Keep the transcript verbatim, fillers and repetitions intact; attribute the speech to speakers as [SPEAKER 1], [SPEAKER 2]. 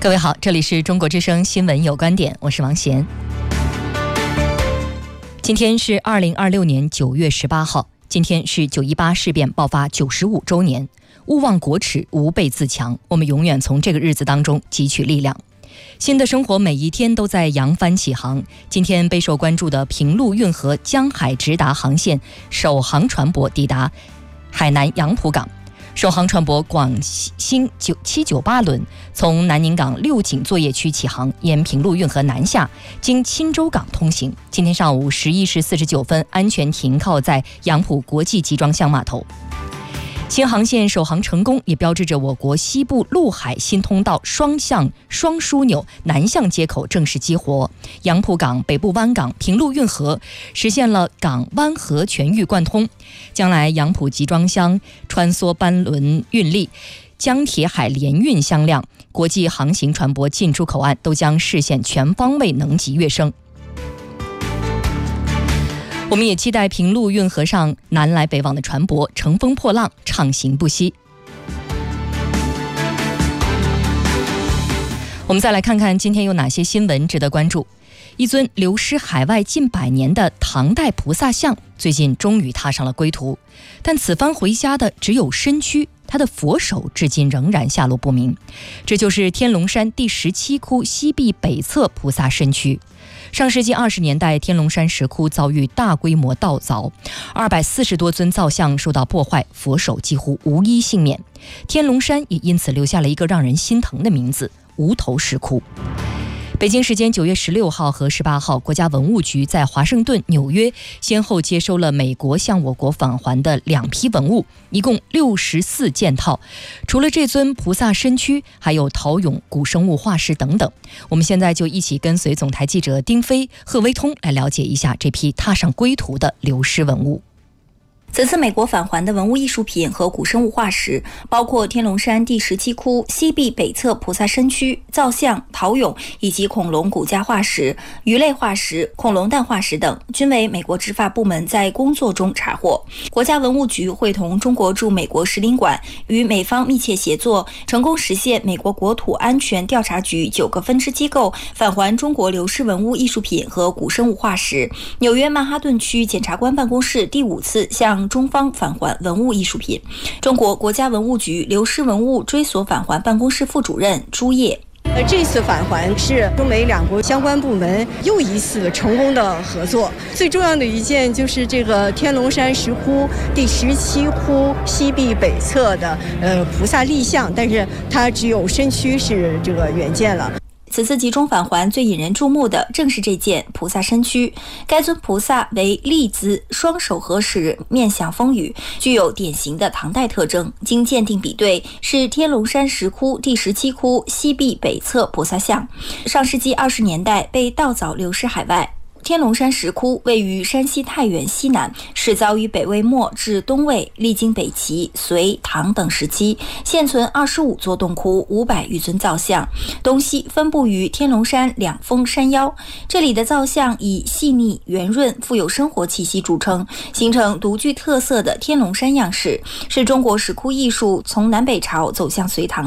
[SPEAKER 1] 各位好，这里是中国之声新闻有观点，我是王贤。今天是二零二六年九月十八号，今天是九一八事变爆发九十五周年。勿忘国耻，吾辈自强，我们永远从这个日子当中汲取力量。新的生活每一天都在扬帆起航。今天备受关注的平陆运河江海直达航线首航船舶抵达海南杨浦港。首航船舶广兴九七九八轮从南宁港六井作业区起航，沿平陆运河南下，经钦州港通行。今天上午十一时四十九分，安全停靠在杨浦国际集装箱码头。新航线首航成功，也标志着我国西部陆海新通道双向双枢纽南向接口正式激活，杨浦港、北部湾港、平陆运河实现了港湾河全域贯通。将来杨浦集装箱穿梭班轮运力，江铁海联运相谅，国际航行船舶进出口岸都将实现全方位能级跃升。我们也期待平陆运河上南来北往的船舶乘风破浪，畅行不息。我们再来看看今天有哪些新闻值得关注。一尊流失海外近百年的唐代菩萨像最近终于踏上了归途，但此番回家的只有身躯，他的佛手至今仍然下落不明。这就是天龙山第十七窟西壁北侧菩萨身躯。上世纪二十年代，天龙山石窟遭遇大规模盗凿，二百四十多尊造像受到破坏，佛手几乎无一幸免。天龙山也因此留下了一个让人心疼的名字——无头石窟。北京时间九月十六号和十八号，国家文物局在华盛顿、纽约先后接收了美国向我国返还的两批文物，一共六十四件套。除了这尊菩萨身躯，还有陶俑、古生物化石等等。我们现在就一起跟随总台记者丁飞、贺威通来了解一下这批踏上归途的流失文物。
[SPEAKER 2] 此次美国返还的文物艺术品和古生物化石，包括天龙山第十七窟西壁北侧菩萨身躯、造像、陶俑以及恐龙骨架化石、鱼类化石、恐龙蛋化石等，均为美国执法部门在工作中查获。国家文物局会同中国驻美国使领馆与美方密切协作，成功实现美国国土安全调查局九个分支机构返还中国流失文物艺术品和古生物化石。纽约曼哈顿区检察官办公室第五次向中方返还文物艺术品。中国国家文物局流失文物追索返还办公室副主任朱烨。
[SPEAKER 3] 这次返还是中美两国相关部门又一次成功的合作。最重要的一件就是这个天龙山石窟第十七窟西壁北侧的呃菩萨立像，但是它只有身躯是这个原件了。
[SPEAKER 2] 此次集中返还最引人注目的正是这件菩萨身躯。该尊菩萨为立姿，双手合十，面向风雨，具有典型的唐代特征。经鉴定比对，是天龙山石窟第十七窟西壁北侧菩萨像。上世纪二十年代被盗凿流失海外。天龙山石窟位于山西太原西南，始凿于北魏末至东魏，历经北齐、隋、唐等时期，现存二十五座洞窟，五百余尊造像，东西分布于天龙山两峰山腰。这里的造像以细腻、圆润、富有生活气息著称，形成独具特色的天龙山样式，是中国石窟艺术从南北朝走向隋唐